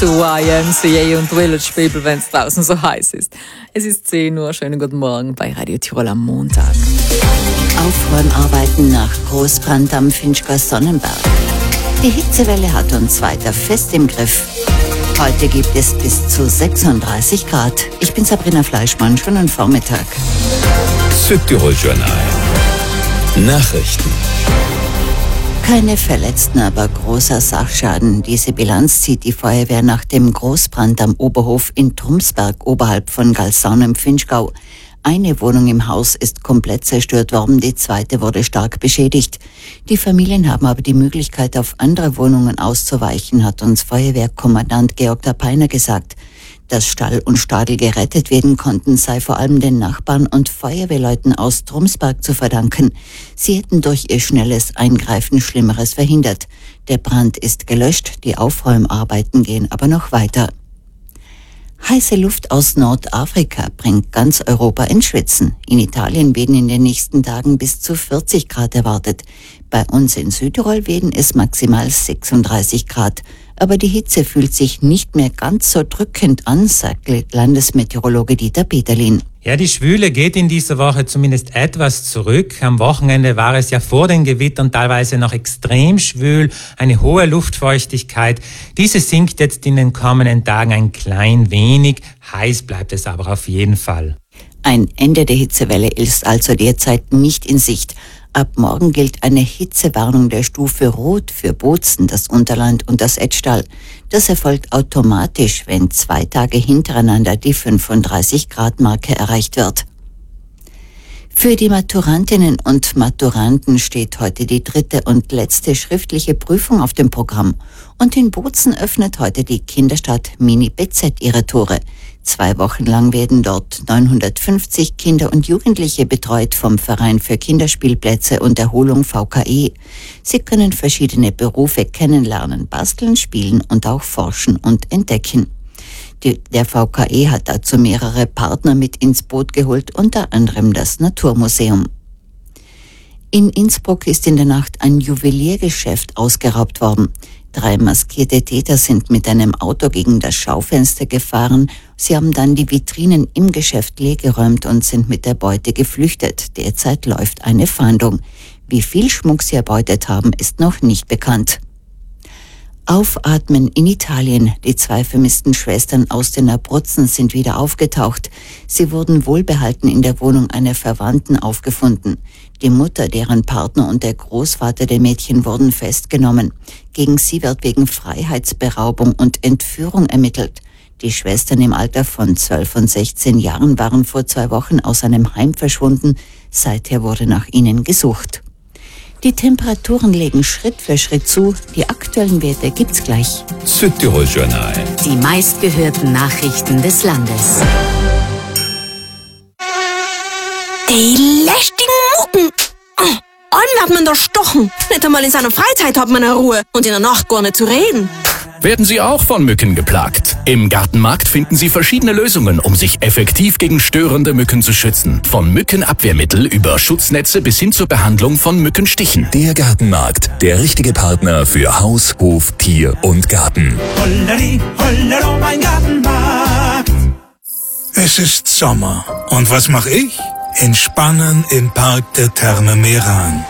zu YMCA und Village People, wenn es draußen so heiß ist. Es ist 10 Uhr, schönen guten Morgen bei Radio Tirol am Montag. Aufräumarbeiten nach Großbrand am Finchgau Sonnenberg. Die Hitzewelle hat uns weiter fest im Griff. Heute gibt es bis zu 36 Grad. Ich bin Sabrina Fleischmann, schönen Vormittag. Südtirol Journal. Nachrichten. Keine Verletzten, aber großer Sachschaden. Diese Bilanz zieht die Feuerwehr nach dem Großbrand am Oberhof in Trumsberg oberhalb von Galsaun im Finchgau. Eine Wohnung im Haus ist komplett zerstört worden, die zweite wurde stark beschädigt. Die Familien haben aber die Möglichkeit, auf andere Wohnungen auszuweichen, hat uns Feuerwehrkommandant Georg Tapeiner gesagt. Dass Stall und Stadel gerettet werden konnten, sei vor allem den Nachbarn und Feuerwehrleuten aus Trumsberg zu verdanken. Sie hätten durch ihr schnelles Eingreifen Schlimmeres verhindert. Der Brand ist gelöscht, die Aufräumarbeiten gehen aber noch weiter. Heiße Luft aus Nordafrika bringt ganz Europa ins Schwitzen. In Italien werden in den nächsten Tagen bis zu 40 Grad erwartet. Bei uns in Südtirol werden es maximal 36 Grad. Aber die Hitze fühlt sich nicht mehr ganz so drückend an, sagt Landesmeteorologe Dieter Peterlin. Ja, die Schwüle geht in dieser Woche zumindest etwas zurück. Am Wochenende war es ja vor den Gewittern teilweise noch extrem schwül, eine hohe Luftfeuchtigkeit. Diese sinkt jetzt in den kommenden Tagen ein klein wenig. Heiß bleibt es aber auf jeden Fall. Ein Ende der Hitzewelle ist also derzeit nicht in Sicht. Ab morgen gilt eine Hitzewarnung der Stufe Rot für Bozen, das Unterland und das Etschtal. Das erfolgt automatisch, wenn 2 Tage hintereinander die 35-Grad-Marke erreicht wird. Für die Maturantinnen und Maturanten steht heute die 3. und letzte schriftliche Prüfung auf dem Programm. Und in Bozen öffnet heute die Kinderstadt Mini BZ ihre Tore. 2 Wochen lang werden dort 950 Kinder und Jugendliche betreut vom Verein für Kinderspielplätze und Erholung VKE. Sie können verschiedene Berufe kennenlernen, basteln, spielen und auch forschen und entdecken. Der VKE hat dazu mehrere Partner mit ins Boot geholt, unter anderem das Naturmuseum. In Innsbruck ist in der Nacht ein Juweliergeschäft ausgeraubt worden. 3 maskierte Täter sind mit einem Auto gegen das Schaufenster gefahren. Sie haben dann die Vitrinen im Geschäft leergeräumt und sind mit der Beute geflüchtet. Derzeit läuft eine Fahndung. Wie viel Schmuck sie erbeutet haben, ist noch nicht bekannt. Aufatmen in Italien. Die 2 vermissten Schwestern aus den Abruzzen sind wieder aufgetaucht. Sie wurden wohlbehalten in der Wohnung einer Verwandten aufgefunden. Die Mutter, deren Partner und der Großvater der Mädchen wurden festgenommen. Gegen sie wird wegen Freiheitsberaubung und Entführung ermittelt. Die Schwestern im Alter von 12 und 16 Jahren waren vor 2 Wochen aus einem Heim verschwunden. Seither wurde nach ihnen gesucht. Die Temperaturen legen Schritt für Schritt zu. Die aktuellen Werte gibt's gleich. Südtirol Journal. Die meistgehörten Nachrichten des Landes. Die lästigen Mucken. Allem wird man da stochen. Nicht einmal in seiner Freizeit hat man eine Ruhe. Und in der Nacht gar nicht zu reden. Werden Sie auch von Mücken geplagt? Im Gartenmarkt finden Sie verschiedene Lösungen, um sich effektiv gegen störende Mücken zu schützen. Von Mückenabwehrmittel über Schutznetze bis hin zur Behandlung von Mückenstichen. Der Gartenmarkt, der richtige Partner für Haus, Hof, Tier und Garten. Holleri, hollero, mein Gartenmarkt. Es ist Sommer. Und was mache ich? Entspannen im Park der Therme Meran.